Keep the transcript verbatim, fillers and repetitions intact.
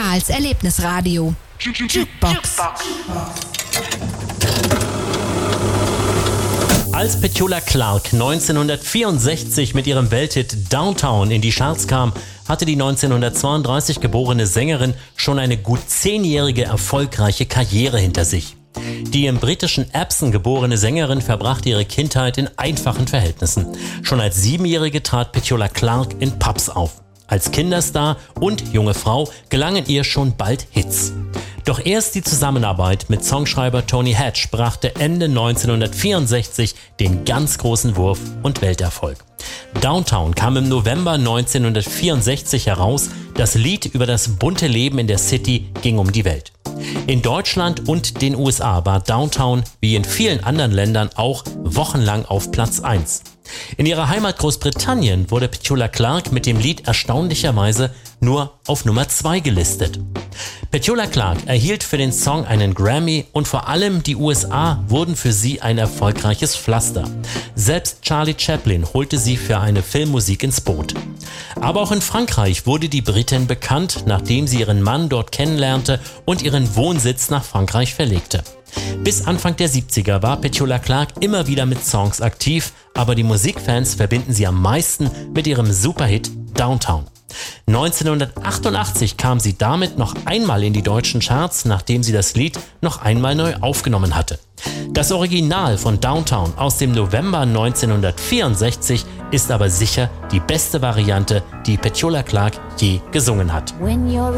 Karls Erlebnisradio. Jukebox. Als Petula Clark neunzehnhundertvierundsechzig mit ihrem Welthit Downtown in die Charts kam, hatte die neunzehnhundertzweiunddreißig geborene Sängerin schon eine gut zehnjährige erfolgreiche Karriere hinter sich. Die im britischen Epsom geborene Sängerin verbrachte ihre Kindheit in einfachen Verhältnissen. Schon als Siebenjährige trat Petula Clark in Pubs auf. Als Kinderstar und junge Frau gelangen ihr schon bald Hits. Doch erst die Zusammenarbeit mit Songschreiber Tony Hatch brachte Ende neunzehnhundertvierundsechzig den ganz großen Wurf und Welterfolg. Downtown kam im November neunzehnhundertvierundsechzig heraus. Das Lied über das bunte Leben in der City ging um die Welt. In Deutschland und den U S A war Downtown, wie in vielen anderen Ländern auch, wochenlang auf Platz eins. In ihrer Heimat Großbritannien wurde Petula Clark mit dem Lied erstaunlicherweise nur auf Nummer zwei gelistet. Petula Clark erhielt für den Song einen Grammy und vor allem die U S A wurden für sie ein erfolgreiches Pflaster. Selbst Charlie Chaplin holte sie für eine Filmmusik ins Boot. Aber auch in Frankreich wurde die Britin bekannt, nachdem sie ihren Mann dort kennenlernte und ihren Wohnsitz nach Frankreich verlegte. Bis Anfang der siebziger war Petula Clark immer wieder mit Songs aktiv, aber die Musikfans verbinden sie am meisten mit ihrem Superhit Downtown. neunzehnhundertachtundachtzig kam sie damit noch einmal in die deutschen Charts, nachdem sie das Lied noch einmal neu aufgenommen hatte. Das Original von Downtown aus dem November neunzehnhundertvierundsechzig ist aber sicher die beste Variante, die Petula Clark je gesungen hat. When you're